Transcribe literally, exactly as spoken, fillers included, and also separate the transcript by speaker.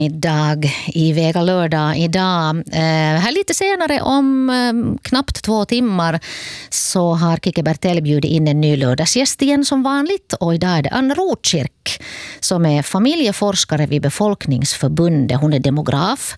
Speaker 1: Idag i Vega lördag idag. Eh, här lite senare om eh, knappt två timmar så har Kike Bertell bjudit in en ny lördagsgäst igen som vanligt. Och idag är det Anna Rotkirk som är familjeforskare vid Befolkningsförbundet. Hon är demograf